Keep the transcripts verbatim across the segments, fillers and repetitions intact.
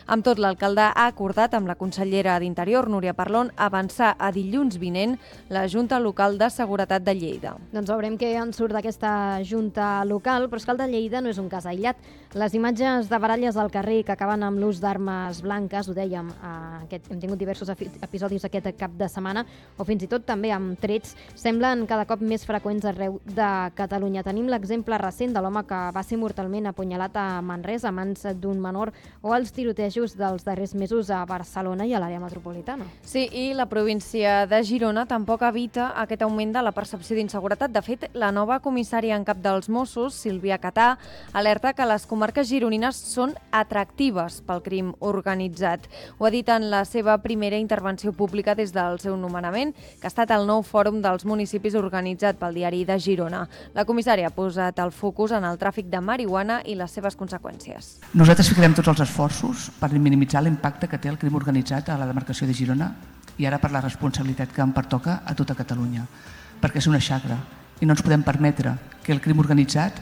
Amb tot, l'alcalde ha acordat amb la consellera d'Interior, Núria Parlon, avançar a dilluns vinent la Junta Local de Seguretat de Lleida. Doncs veurem què en surt d'aquesta Junta Local, però és que el de Lleida no és un cas aïllat. Les imatges de baralles al carrer que acaben amb l'ús d'armes blanques, ho dèiem, aquest, hem tingut diversos episodis aquest cap de setmana, o fins i tot també amb trets, semblen cada cop més freqüents arreu de Catalunya. Tenim l'exemple recent de l'home que va ser mortalment apunyalat a Manresa a mans d'un menor, o els tirotejos dels darrers mesos a Barcelona i a l'àrea metropolitana. Sí, i la província de Girona tampoc evita aquest augment de la percepció d'inseguretat. De fet, la nova comissària en cap dels Mossos, Sílvia Catà, alerta que les comarques gironines són atractives pel crim organitzat. Ho ha dit en la seva primera intervenció pública des del seu nomenament, que ha estat el nou fòrum dels municipis organitzat pel Diari de Girona. La comissària ha posat el focus en el tràfic de marihuana i les seves conseqüències. Nosaltres ficarem tots els esforços per minimitzar l'impacte que té el crim organitzat a la demarcació de Girona i ara per la responsabilitat que em pertoca a tota Catalunya, perquè és una xacra i no ens podem permetre que el crim organitzat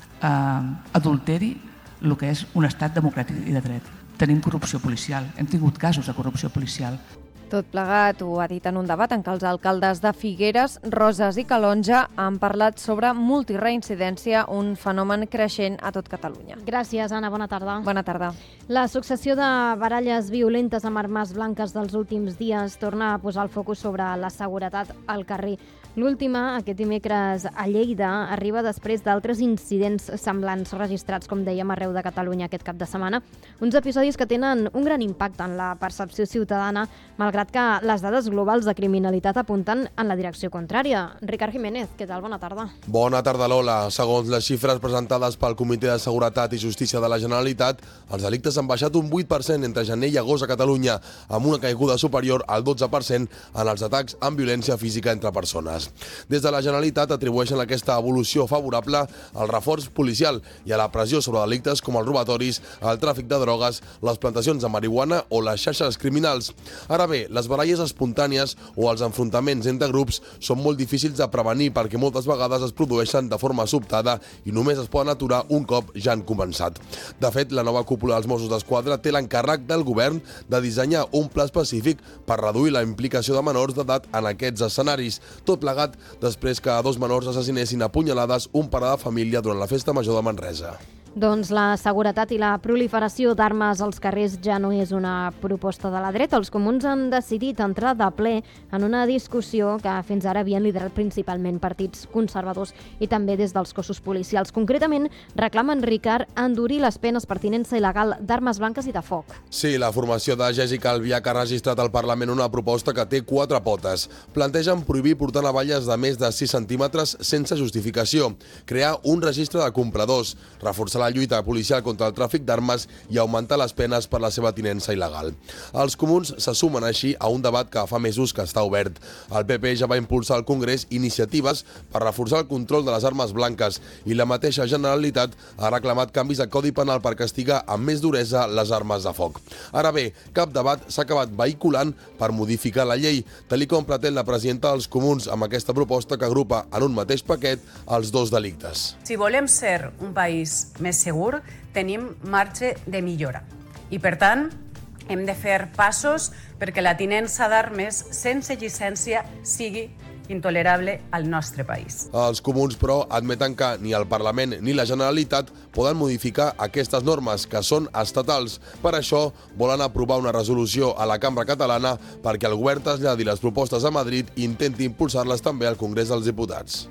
eh, adulteri el que és un estat democràtic i de dret. Tenim corrupció policial, hem tingut casos de corrupció policial. Tot plegat ho ha dit en un debat en què els alcaldes de Figueres, Roses i Calonja han parlat sobre multireincidència, un fenomen creixent a tot Catalunya. Gràcies, Anna. Bona tarda. Bona tarda. La successió de baralles violentes amb armes blanques dels últims dies torna a posar el focus sobre la seguretat al carrer. L'última, aquest dimecres a Lleida, arriba després d'altres incidents semblants registrats, com dèiem, arreu de Catalunya aquest cap de setmana. Uns episodis que tenen un gran impacte en la percepció ciutadana, malgrat que les dades globals de criminalitat apunten en la direcció contrària. Ricard Jiménez, què tal? Bona tarda. Bona tarda, Lola. Segons les xifres presentades pel Comitè de Seguretat i Justícia de la Generalitat, els delictes han baixat un vuit per cent entre gener i agost a Catalunya, amb una caiguda superior al dotze per cent en els atacs amb violència física entre persones. Des de la Generalitat atribueixen aquesta evolució favorable al reforç policial i a la pressió sobre delictes com els robatoris, el tràfic de drogues, les plantacions de marihuana o les xarxes criminals. Ara bé, les baralles espontànies o els enfrontaments entre grups són molt difícils de prevenir perquè moltes vegades es produeixen de forma sobtada i només es poden aturar un cop ja han començat. De fet, la nova cúpula dels Mossos d'Esquadra té l'encàrrec del govern de dissenyar un pla específic per reduir la implicació de menors d'edat en aquests escenaris, tot plegat després que dos menors assassinessin a punyalades un pare de família durant la festa major de Manresa. Doncs la seguretat i la proliferació d'armes als carrers ja no és una proposta de la dreta. Els comuns han decidit entrar de ple en una discussió que fins ara havien liderat principalment partits conservadors i també des dels cossos policials. Concretament, reclamen, Ricard, endurir les penes per tinença il·legal d'armes blanques i de foc. Sí, la formació de Jessica Albiach ha registrat al Parlament una proposta que té quatre potes. Plantegen prohibir portar navalles de més de sis centímetres sense justificació, crear un registre de compradors, reforçar la lluita policial contra el tràfic d'armes i augmentar les penes per la seva tinença il·legal. Els comuns se sumen així a un debat que fa mesos que està obert. El P P ja va impulsar al Congrés iniciatives per reforçar el control de les armes blanques i la mateixa Generalitat ha reclamat canvis de Codi Penal per castigar amb més duresa les armes de foc. Ara bé, cap debat s'ha acabat vehiculant per modificar la llei, tal com pretén la presidenta dels comuns amb aquesta proposta que agrupa en un mateix paquet els dos delictes. Si volem ser un país més segur, tenim marge de millora. I, per tant, hem de fer passos perquè la tinença d'armes sense llicència sigui intolerable al nostre país. Els comuns, però, admeten que ni el Parlament ni la Generalitat poden modificar aquestes normes, que són estatals. Per això, volen aprovar una resolució a la Cambra Catalana perquè el govern traslladi les propostes a Madrid i intenti impulsar-les també al Congrés dels Diputats.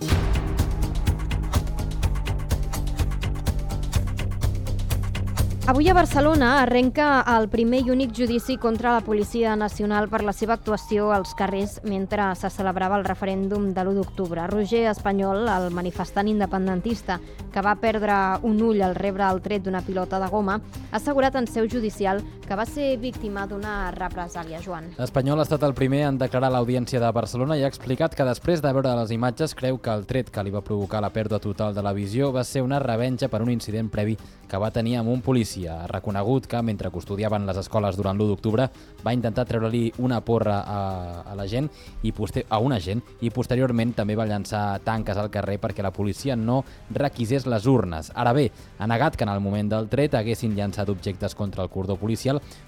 Avui a Barcelona arrenca el primer i únic judici contra la Policia Nacional per la seva actuació als carrers mentre se celebrava el referèndum de l'u d'octubre. Roger Espanyol, el manifestant independentista que va perdre un ull al rebre el tret d'una pilota de goma, ha assegurat en seu judicial que va ser víctima d'una represàlia. Joan. Espanyol ha estat el primer en declarar a l'Audiència de Barcelona i ha explicat que després de veure les imatges creu que el tret que li va provocar la pèrdua total de la visió va ser una revenja per un incident previ que va tenir amb un policia. Ha reconegut que, mentre custodiaven les escoles durant l'u d'octubre, va intentar treure-li una porra a, a la gent i poster, a una gent i posteriorment també va llançar tanques al carrer perquè la policia no requisés les urnes. Ara bé, ha negat que en el moment del tret haguessin llançat objectes contra el cordó policial,